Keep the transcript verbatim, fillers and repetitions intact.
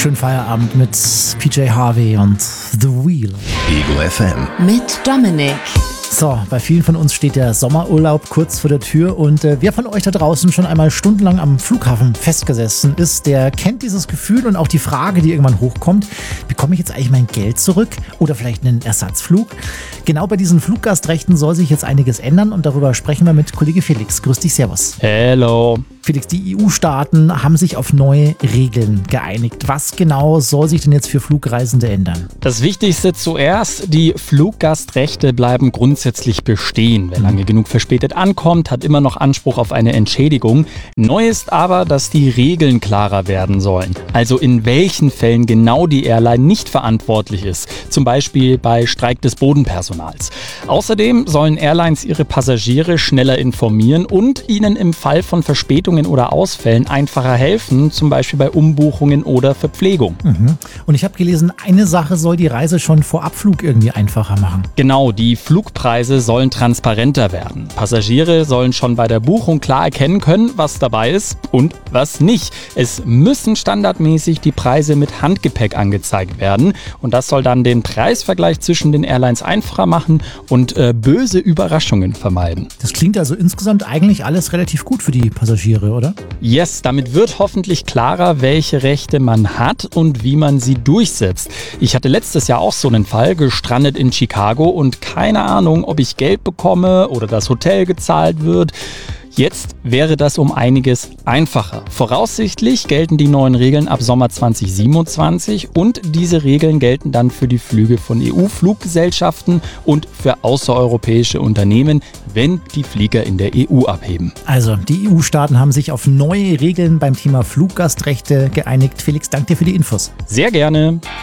Schönen Feierabend mit P J Harvey und The Wheel. Ego F M. Mit Dominik. So, bei vielen von uns steht der Sommerurlaub kurz vor der Tür und äh, wer von euch da draußen schon einmal stundenlang am Flughafen festgesessen ist, der kennt dieses Gefühl und auch die Frage, die irgendwann hochkommt: Bekomme ich jetzt eigentlich mein Geld zurück oder vielleicht einen Ersatzflug? Genau bei diesen Fluggastrechten soll sich jetzt einiges ändern und darüber sprechen wir mit Kollege Felix. Grüß dich, servus. Hello. Felix, die E U-Staaten haben sich auf neue Regeln geeinigt. Was genau soll sich denn jetzt für Flugreisende ändern? Das Wichtigste zuerst: Die Fluggastrechte bleiben grundsätzlich bestehen. Wer lange genug verspätet ankommt, hat immer noch Anspruch auf eine Entschädigung. Neu ist aber, dass die Regeln klarer werden sollen. Also in welchen Fällen genau die Airline nicht verantwortlich ist. Zum Beispiel bei Streik des Bodenpersonals. Außerdem sollen Airlines ihre Passagiere schneller informieren und ihnen im Fall von Verspätungen oder Ausfällen einfacher helfen, zum Beispiel bei Umbuchungen oder Verpflegung. Mhm. Und ich habe gelesen, eine Sache soll die Reise schon vor Abflug irgendwie einfacher machen. Genau, die Flugpreise sollen transparenter werden. Passagiere sollen schon bei der Buchung klar erkennen können, was dabei ist und was nicht. Es müssen standardmäßig die Preise mit Handgepäck angezeigt werden und das soll dann den Preisvergleich zwischen den Airlines einfacher machen und äh, böse Überraschungen vermeiden. Das klingt also insgesamt eigentlich alles relativ gut für die Passagiere, oder? Yes, damit wird hoffentlich klarer, welche Rechte man hat und wie man sie durchsetzt. Ich hatte letztes Jahr auch so einen Fall, gestrandet in Chicago und keine Ahnung, ob ich Geld bekomme oder das Hotel gezahlt wird. Jetzt wäre das um einiges einfacher. Voraussichtlich gelten die neuen Regeln ab Sommer zwanzig siebenundzwanzig und diese Regeln gelten dann für die Flüge von E U-Fluggesellschaften und für außereuropäische Unternehmen, wenn die Flieger in der E U abheben. Also, die E U-Staaten haben sich auf neue Regeln beim Thema Fluggastrechte geeinigt. Felix, danke dir für die Infos. Sehr gerne.